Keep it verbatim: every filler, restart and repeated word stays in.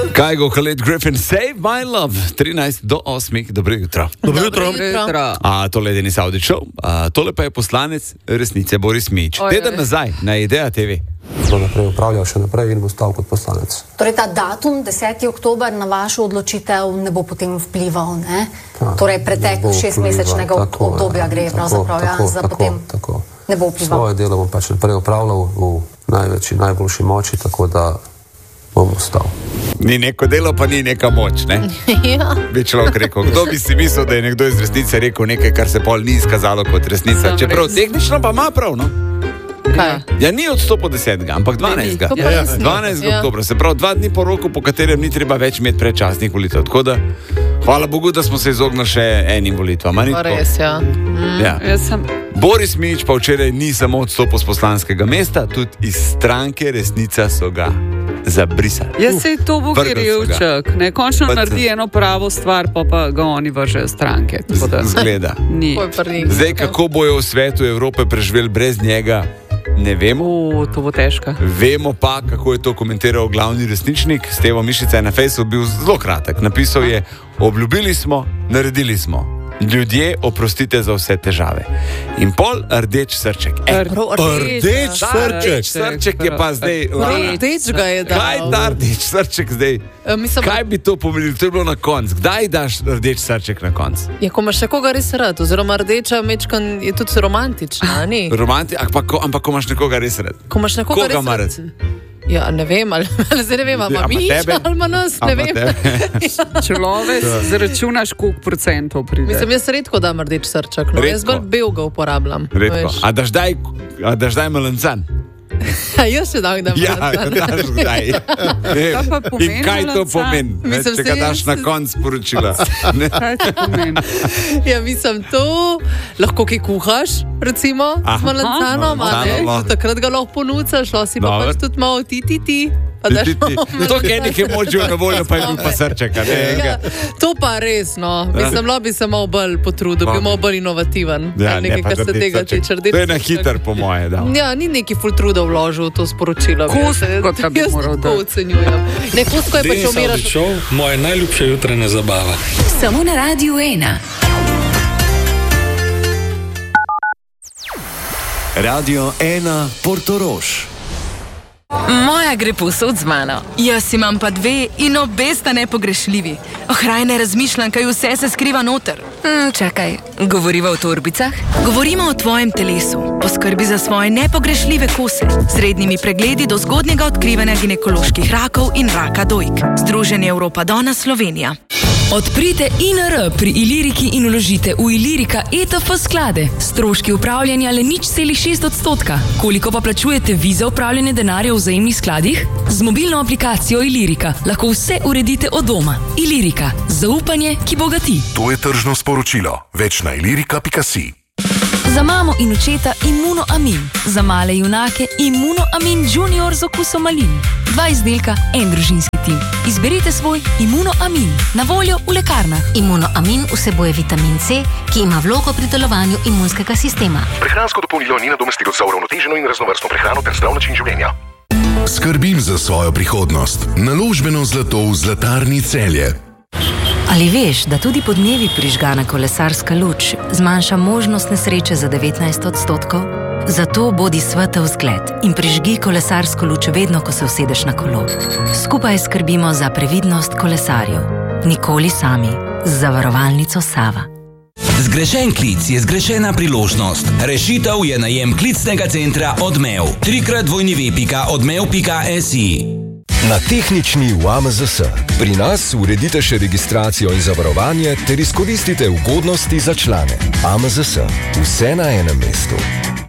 Kajgo, Khaled Griffin, Save My Love, trinajst do osmih, dobro jutro. Dobro jutro. Dobro jutro. A, tole je Denis Audić Show, a, tole pa je poslanec resnice Boris Mijić. Teden nazaj na Idea te ve. Bo naprej upravljal še naprej in bo stal kot poslanec. Torej ta datum, deseti oktober, na vašo odločitev ne bo potem vplival, ne? Ja, torej pretek šestmesečnega obdobja gre pravzaprav, ja, za tako, potem tako. Ne bo vplival. Svoje delo bom pač naprej upravljal v največji, najboljši moči, tako da bom ostal. Ni neko delo, pa ni neka moč, ne? Ja. Bi človek rekel, kdo bi si mislil, da je nekdo iz resnice rekel nekaj, kar se pol ni izkazalo kot resnica. Čeprav tehnično pa ima prav, no? Kaj? Ja, ni odstopil desetega, ampak dvanajstega. Ne, ja, dvanajstega ja. oktobra, se pravi dva dni po roku, po katerem ni treba več imeti predčasnih volitev. Tako da, hvala Bogu, da smo se izognili še enim volitvam. Res, ja. Mm. Ja. Sem... Boris Mijić pa včeraj ni samo odstopil z poslanskega mesta, tudi iz stranke Resnica so ga zabrisali. Jaz se to bo Kirjevček, ne, končno Pa naredi eno pravo stvar, pa pa ga oni vržejo stranke. Da... Zgleda. Ni. Zdaj, kako bojo v svetu Evrope preživeli brez njega, ne vemo. O, to bo težko. Vemo pa, kako je to komentiral glavni resničnik. Stevo Mišica je na Facebooku bil zelo kratek. Napisal je, obljubili smo, naredili smo. Ljudje, oprostite za vse težave. In pol rdeč srček. E, Rdeč srček. Srček je pa zdaj... Rdeč ga je dal. Kaj ta rdeč srček zdaj? E, mislim, Kaj bi to pomenilo? To je bilo na koncu. Kdaj daš rdeč srček na koncu? Ja, ko imaš nekoga res rad, oziroma rdeča mečkan je tudi romantična, ni? Romanti, ampak, ampak ko imaš nekoga res rad. Ko imaš nekoga Koga res ima rad. Ja, ne vem, ali, ali zdaj ne vem, ali ima Mijić, ali ima nas, ne vem. Človek, zaračunaš, koliko procentov pride. Mislim, jaz redko dam rdeč srček, no, jaz bolj bel ga uporabljam. Redko. A daš daj, a daš daj melancan? Jaz še dam, da Ja, melancan. daš daj. Kaj pa pomeni In kaj to melancan? pomeni? Ne, Mislim, če ga saj daš jaz- na konc sporočila. Ne? Kaj to pomeni? Ja, mislim, to lahko kaj kuhaš, recimo, Aha. z melancanom, a ne? Melancanom. Takrat ga lahko ponucaš, lahko si pa Dobro. pač tudi malo ti, ti, ti. Pa daš Ti, ti, ti. malo To, kaj nekaj močijo na voljo, pa je bil pa srček, a ne? Ja, to pa res, no. Mislim, lahko bi se malo bolj potrudil, bil malo bolj inovativen. Ja, Ali ne, nekaj, pa kar se rdeč tega srček. tiče. Rdeč To je na srček. hiter, po moje, dal. Ja, ni neki ful truda vložil v to sporočilo. Kos, Jaz- kot da bi jaz moral tako dati. ocenjujem. Ne, kos, ko je pač Denis umiraš. Audić Show, moja najljubša jutranja zabava. Samo na Radiu ena. Radio ena Portorož. Moja gre povsod z mano. Jaz imam pa dve in obe sta nepogrešljivi. Ohraj ne razmišljam, kaj vse se skriva noter. Hm, čakaj, govoriva o torbicah? Govorimo o tvojem telesu. Poskrbi za svoje nepogrešljive kose. S rednimi pregledi do zgodnjega odkrivanja ginekoloških rakov in raka dojk. Združenje Evropa Dona Slovenija. Odprite I N R pri Iliriki in vložite v Ilirika E T F sklade. Stroški upravljanja le nič celih šest odstotka. Koliko pa plačujete vi za upravljanje denarja v vzajemnih skladih? Z mobilno aplikacijo Ilirika lahko vse uredite od doma. Ilirika. Zaupanje, ki bogati. To je tržno sporočilo. Več na ilirika pika si. Za mamo in očeta Immunoamin. Za male junake Immunoamin Junior z okusom malin. Dva izdelka, en družinski tim. Izberite svoj Immunoamin. Na voljo v lekarnah. Immunoamin vsebuje vitamin C, ki ima vlogo pri delovanju imunskega sistema. Prehransko dopolnilo ni nadomestilo za uravnoteženo in raznovrstno prehrano ter zdrav način življenja. Skrbim za svojo prihodnost. Naložbeno zlato v Zlatarni Celje. Ali veš, da tudi podnevi prižgana kolesarska luč zmanjša možnost nesreče za devetnajst odstotkov? Zato bodi svetel zgled in prižgi kolesarsko luč vedno, ko se usedeš na kolo. Skupaj skrbimo za previdnost kolesarjev. Nikoli sami. Z zavarovalnico Sava. Zgrešen klic je zgrešena priložnost. Rešitev je najem klicnega centra Odmev. Trikrat dvojni ve pika odmev pika si. Na tehnični v A M Z S. Pri nas uredite še registracijo in zavarovanje ter izkoristite ugodnosti za člane. A M Z S. Vse na enem mestu.